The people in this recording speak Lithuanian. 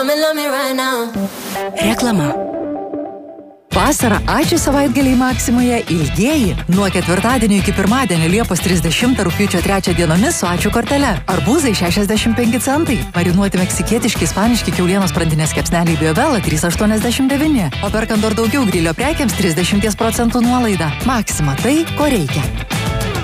Reklama. Vasarą ačiū savaitgaliai Maksimoje ilgieji. Nuo ketvirtadienio iki pirmadienio Liepos 30 rugpjūčio 3 dienomis su ačiū kortele. Arbūzai 65 centai. Marinuoti meksikietiški, ispaniški kiaulienos sprandinės kepsneliai Biovela 3,89. O perkant dar daugiau grilio prekiams 30% nuolaida. Maksima, tai ko reikia.